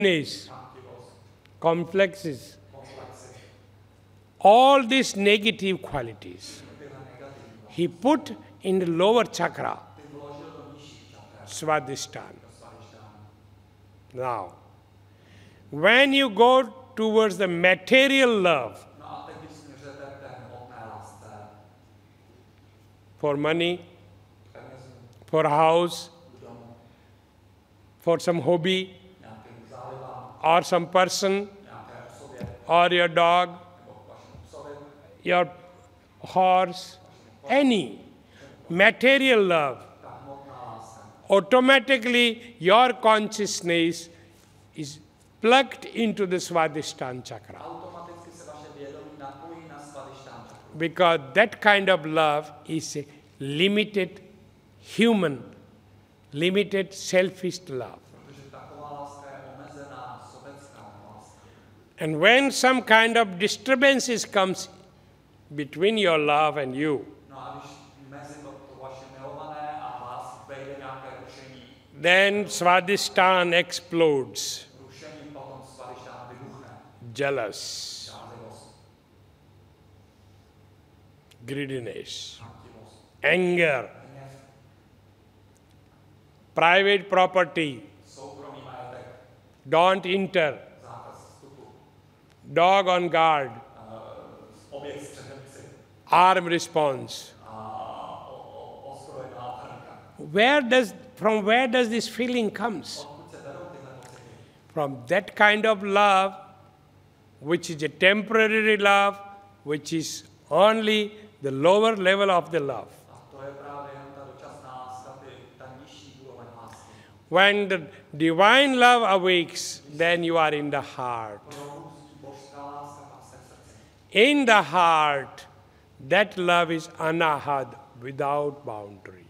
complexes, all these negative qualities, he put in the lower chakra, Svadhisthana. Now, when you go towards the material love, for money, for a house, for some hobby, or some person, or your dog, your horse, any material love, automatically your consciousness is plugged into the Svadhisthana chakra. Because that kind of love is a limited human, limited selfish love. And when some kind of disturbances comes between your love and you, then Svadhisthana explodes. Jealous, greediness, anger, private property, don't enter, dog on guard, arm response. From where does this feeling comes? From that kind of love, which is a temporary love, which is only the lower level of the love. When the divine love awakes, then you are in the heart. In the heart, that love is anahad, without boundary.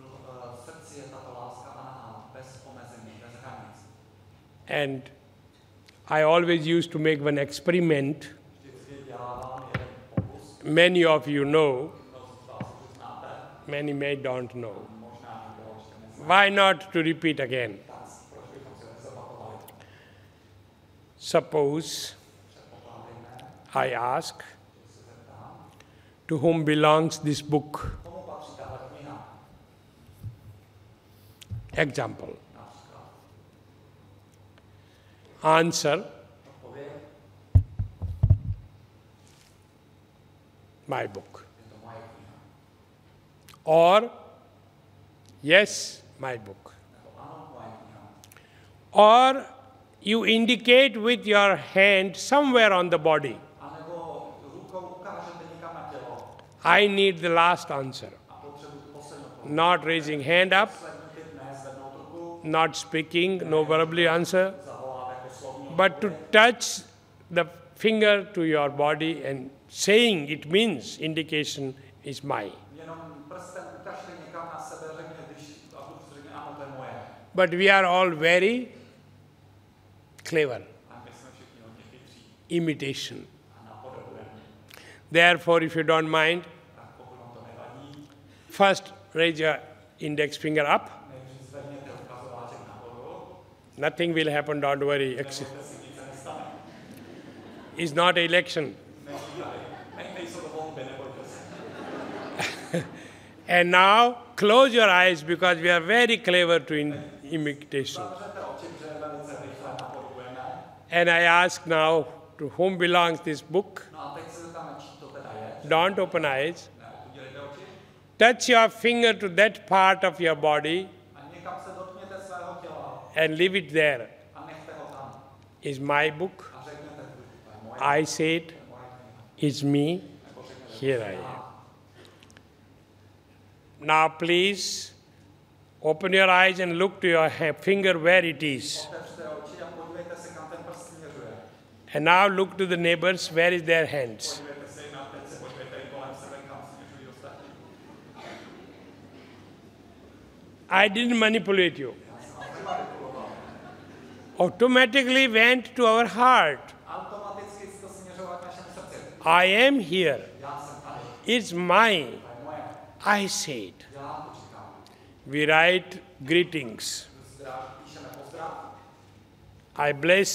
And I always used to make one experiment. Many of you know, many may don't know. Why not to repeat again? Suppose I ask, to whom belongs this book? Example. Answer, my book. Or, yes, my book. Or you indicate with your hand somewhere on the body. I need the last answer. Not raising hand up, not speaking, no verbally answer, but to touch the finger to your body and saying it means indication is mine. But we are all very clever. Imitation. Therefore, if you don't mind, first raise your index finger up. Nothing will happen, don't worry. It's not an election. And now, close your eyes because we are very clever to imitation. And I ask now, to whom belongs this book? Don't open eyes. Touch your finger to that part of your body and leave it there. Is my book. I said, it's me. Here I am. Now please open your eyes and look to your finger where it is. And now look to the neighbors, where is their hands? I didn't manipulate you. Automatically went to our heart. I am here. It's mine. I said. We write greetings. I bless